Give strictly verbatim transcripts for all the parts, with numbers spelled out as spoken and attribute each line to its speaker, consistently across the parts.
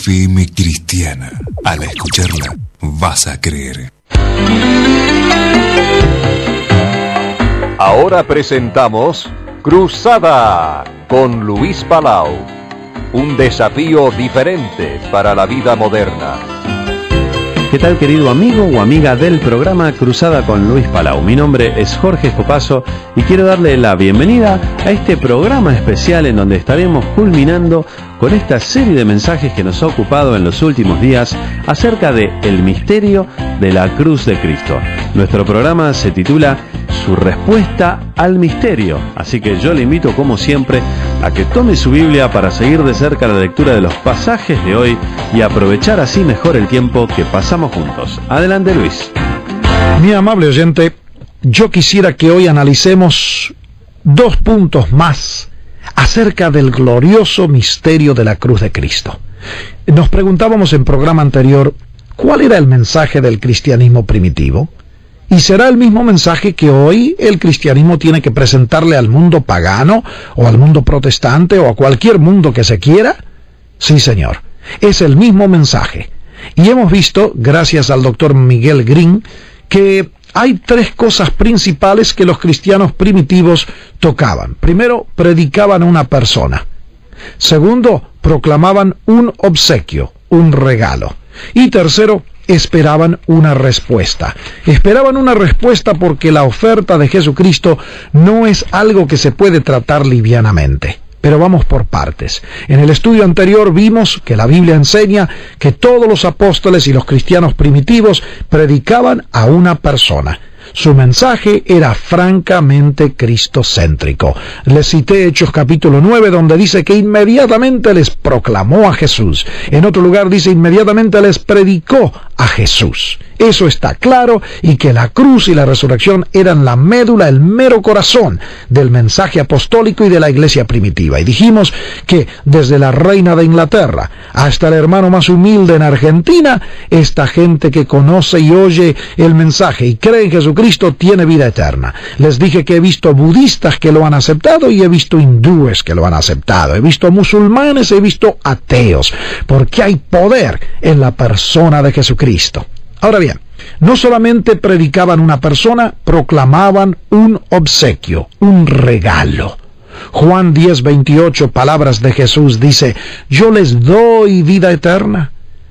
Speaker 1: F M Cristiana. Al escucharla, vas a creer.
Speaker 2: Ahora presentamos Cruzada con Luis Palau. Un desafío diferente para la vida moderna.
Speaker 3: ¿Qué tal, querido amigo o amiga del programa Cruzada con Luis Palau? Mi nombre es Jorge Escopazo y quiero darle la bienvenida a este programa especial en donde estaremos culminando con esta serie de mensajes que nos ha ocupado en los últimos días acerca de el misterio de la cruz de Cristo. Nuestro programa se titula Su respuesta al misterio, así que yo le invito, como siempre, a que tome su Biblia para seguir de cerca la lectura de los pasajes de hoy y aprovechar así mejor el tiempo que pasamos juntos. Adelante, Luis.
Speaker 4: Mi amable oyente, yo quisiera que hoy analicemos dos puntos más acerca del glorioso misterio de la cruz de Cristo. Nos preguntábamos en programa anterior, ¿cuál era el mensaje del cristianismo primitivo? ¿Y será el mismo mensaje que hoy el cristianismo tiene que presentarle al mundo pagano, o al mundo protestante, o a cualquier mundo que se quiera? Sí, señor, es el mismo mensaje. Y hemos visto, gracias al doctor Miguel Green, que hay tres cosas principales que los cristianos primitivos tocaban. Primero, predicaban a una persona. Segundo, proclamaban un obsequio, un regalo. Y tercero, esperaban una respuesta. Esperaban una respuesta porque la oferta de Jesucristo no es algo que se puede tratar livianamente. Pero vamos por partes. En el estudio anterior vimos que la Biblia enseña que todos los apóstoles y los cristianos primitivos predicaban a una persona. Su mensaje era francamente cristocéntrico. Les cité Hechos capítulo nueve, donde dice que inmediatamente les proclamó a Jesús. En otro lugar dice inmediatamente les predicó a Jesús. Eso está claro, y que la cruz y la resurrección eran la médula, el mero corazón del mensaje apostólico y de la iglesia primitiva. Y dijimos que desde la reina de Inglaterra hasta el hermano más humilde en Argentina, esta gente que conoce y oye el mensaje y cree en Jesucristo tiene vida eterna. Les dije que he visto budistas que lo han aceptado y he visto hindúes que lo han aceptado. He visto musulmanes, he visto ateos, porque hay poder en la persona de Jesucristo. Ahora bien, no solamente predicaban una persona, proclamaban un obsequio, un regalo. Juan diez veintiocho, palabras de Jesús, dice, yo les doy vida eterna,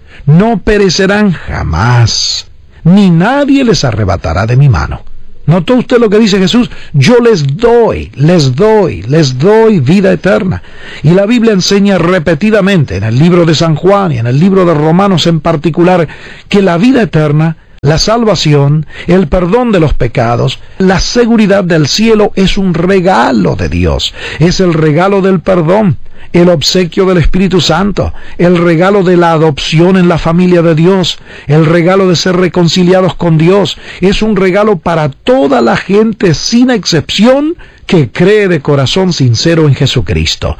Speaker 4: no perecerán jamás, ni nadie les arrebatará de mi mano. ¿Notó usted lo que dice Jesús? Yo les doy, les doy, les doy vida eterna. Y la Biblia enseña repetidamente en el libro de San Juan y en el libro de Romanos en particular que la vida eterna, la salvación, el perdón de los pecados, la seguridad del cielo es un regalo de Dios. Es el regalo del perdón, el obsequio del Espíritu Santo, el regalo de la adopción en la familia de Dios, el regalo de ser reconciliados con Dios. Es un regalo para toda la gente sin excepción que cree de corazón sincero en Jesucristo.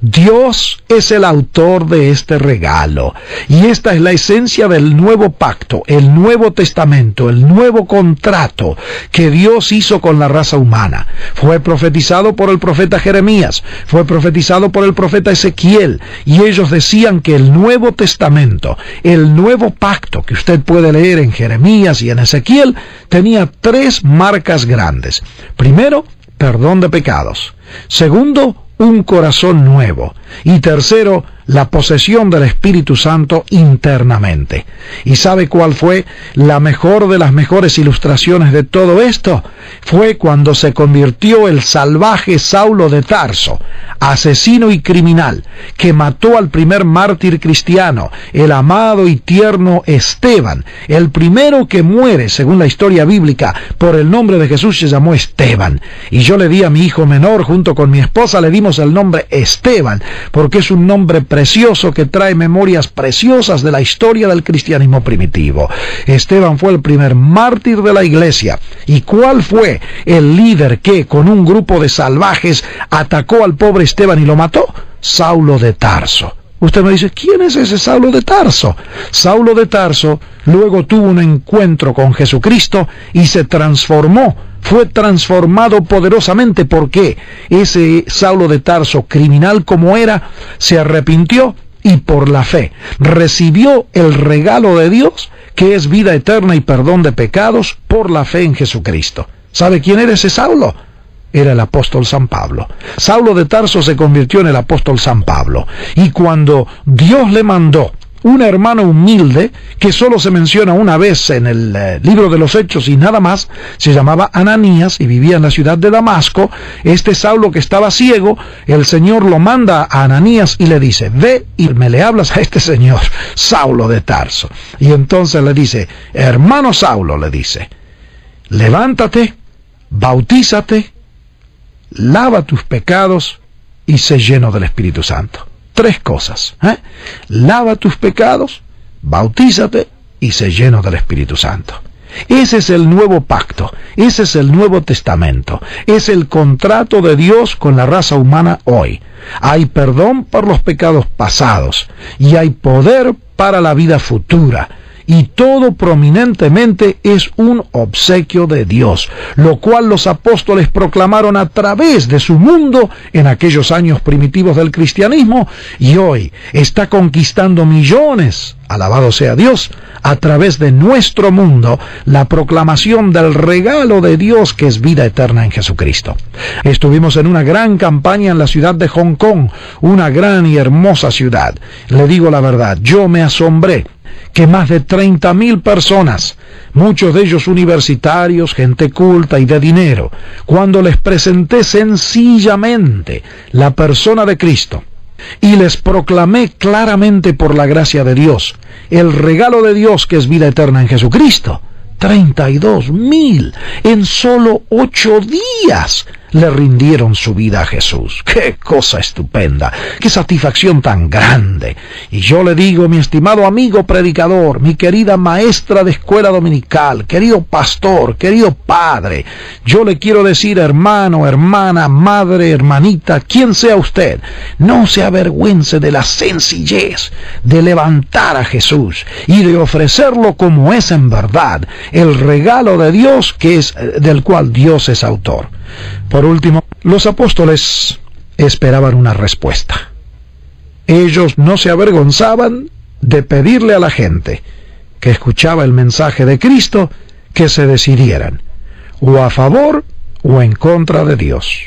Speaker 4: Dios es el autor de este regalo, y esta es la esencia del nuevo pacto, el Nuevo Testamento, el nuevo contrato que Dios hizo con la raza humana. Fue profetizado por el profeta Jeremías, fue profetizado por el profeta Ezequiel, y ellos decían que el Nuevo Testamento, el nuevo pacto que usted puede leer en Jeremías y en Ezequiel, tenía tres marcas grandes. Primero, perdón de pecados. Segundo, un corazón nuevo. Y tercero, la posesión del Espíritu Santo internamente. ¿Y sabe cuál fue la mejor de las mejores ilustraciones de todo esto? Fue cuando se convirtió el salvaje Saulo de Tarso, asesino y criminal, que mató al primer mártir cristiano, el amado y tierno Esteban. El primero que muere, según la historia bíblica, por el nombre de Jesús se llamó Esteban. Y yo le di a mi hijo menor, junto con mi esposa, le dimos el nombre Esteban, porque es un nombre precioso que trae memorias preciosas de la historia del cristianismo primitivo. Esteban fue el primer mártir de la iglesia. ¿Y cuál fue el líder que, con un grupo de salvajes, atacó al pobre Esteban y lo mató? Saulo de Tarso. Usted me dice, ¿quién es ese Saulo de Tarso? Saulo de Tarso luego tuvo un encuentro con Jesucristo y se transformó. Fue transformado poderosamente porque ese Saulo de Tarso, criminal como era, se arrepintió y por la fe recibió el regalo de Dios, que es vida eterna y perdón de pecados por la fe en Jesucristo. ¿Sabe quién era ese Saulo? Era el apóstol San Pablo. Saulo de Tarso se convirtió en el apóstol San Pablo. Y cuando Dios le mandó un hermano humilde, que solo se menciona una vez en el eh, libro de los Hechos y nada más, se llamaba Ananías y vivía en la ciudad de Damasco, este Saulo que estaba ciego, el Señor lo manda a Ananías y le dice, ve y me le hablas a este señor, Saulo de Tarso. Y entonces le dice, hermano Saulo, le dice, levántate, bautízate, lava tus pecados y sé lleno del Espíritu Santo. Tres cosas. ¿eh? Lava tus pecados, bautízate y sé lleno del Espíritu Santo. Ese es el nuevo pacto, ese es el Nuevo Testamento, es el contrato de Dios con la raza humana hoy. Hay perdón por los pecados pasados y hay poder para la vida futura. Y todo prominentemente es un obsequio de Dios, lo cual los apóstoles proclamaron a través de su mundo en aquellos años primitivos del cristianismo, y hoy está conquistando millones, alabado sea Dios, a través de nuestro mundo, la proclamación del regalo de Dios que es vida eterna en Jesucristo. Estuvimos en una gran campaña en la ciudad de Hong Kong, una gran y hermosa ciudad. Le digo la verdad, yo me asombré que más de treinta mil personas, muchos de ellos universitarios, gente culta y de dinero, cuando les presenté sencillamente la persona de Cristo y les proclamé claramente por la gracia de Dios el regalo de Dios que es vida eterna en Jesucristo, treinta y dos mil en solo ocho días le rindieron su vida a Jesús. ¡Qué cosa estupenda! ¡Qué satisfacción tan grande! Y yo le digo, mi estimado amigo predicador, mi querida maestra de escuela dominical, querido pastor, querido padre, yo le quiero decir, hermano, hermana, madre, hermanita, quien sea usted, no se avergüence de la sencillez de levantar a Jesús y de ofrecerlo como es en verdad, el regalo de Dios que es, del cual Dios es autor. Por último, los apóstoles esperaban una respuesta. Ellos no se avergonzaban de pedirle a la gente que escuchaba el mensaje de Cristo que se decidieran, o a favor o en contra de Dios.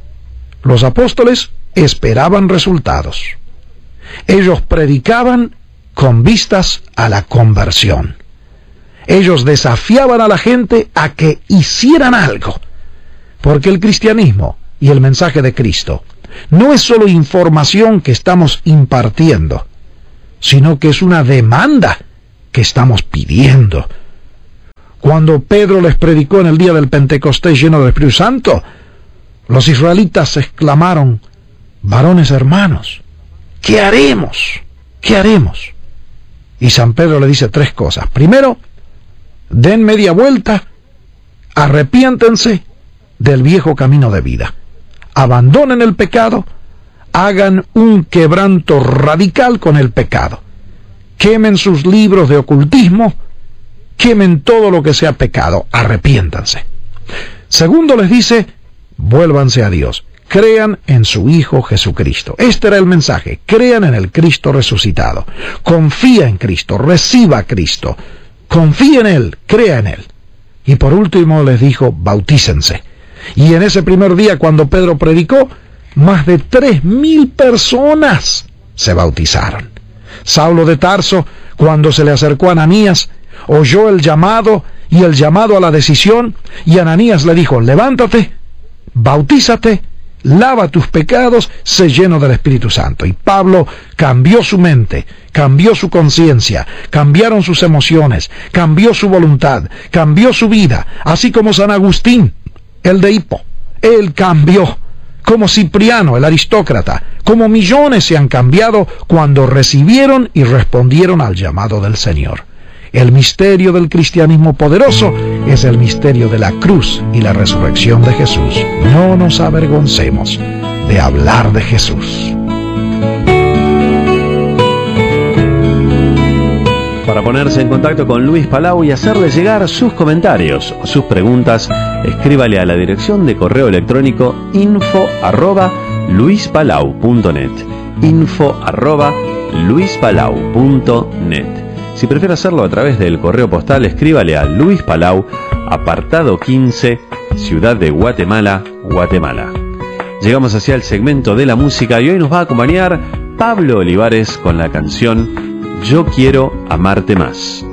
Speaker 4: Los apóstoles esperaban resultados. Ellos predicaban con vistas a la conversión. Ellos desafiaban a la gente a que hicieran algo. Porque el cristianismo y el mensaje de Cristo no es solo información que estamos impartiendo, sino que es una demanda que estamos pidiendo. Cuando Pedro les predicó en el día del Pentecostés lleno del Espíritu Santo, los israelitas exclamaron, varones hermanos, ¿qué haremos? ¿Qué haremos? Y San Pedro le dice tres cosas. Primero, den media vuelta, arrepiéntense del viejo camino de vida, abandonen el pecado, hagan un quebranto radical con el pecado, quemen sus libros de ocultismo, quemen todo lo que sea pecado, arrepiéntanse. Segundo les dice, vuélvanse a Dios, crean en su Hijo Jesucristo. Este era el mensaje, crean en el Cristo resucitado, confía en Cristo, reciba a Cristo, confía en Él, crea en Él. Y por último les dijo, bautícense. Y en ese primer día, cuando Pedro predicó, más de tres mil personas se bautizaron. Saulo de Tarso, cuando se le acercó a Ananías, oyó el llamado y el llamado a la decisión, y Ananías le dijo, levántate, bautízate, lava tus pecados, sé lleno del Espíritu Santo. Y Pablo cambió su mente, cambió su conciencia, cambiaron sus emociones, cambió su voluntad, cambió su vida, así como San Agustín, el de Hippo. Él cambió, como Cipriano, el aristócrata, como millones se han cambiado cuando recibieron y respondieron al llamado del Señor. El misterio del cristianismo poderoso es el misterio de la cruz y la resurrección de Jesús. No nos avergoncemos de hablar de Jesús.
Speaker 3: Para ponerse en contacto con Luis Palau y hacerle llegar sus comentarios o sus preguntas, escríbale a la dirección de correo electrónico info arroba luispalau punto net, info arroba luis palau punto net. Si prefiere hacerlo a través del correo postal, escríbale a Luis Palau, apartado quince, Ciudad de Guatemala, Guatemala. Llegamos hacia el segmento de la música y hoy nos va a acompañar Pablo Olivares con la canción Yo Quiero Amarte Más.